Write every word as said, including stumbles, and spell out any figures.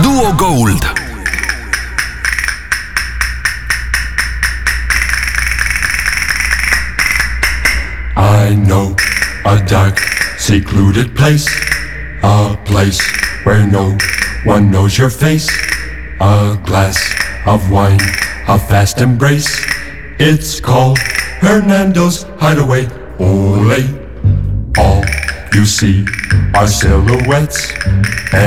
Duo Gold. I know a dark, secluded place, a place where no one knows your face. A glass of wine, a fast embrace. It's called Hernando's Hideaway. Ole, all you see are silhouettes.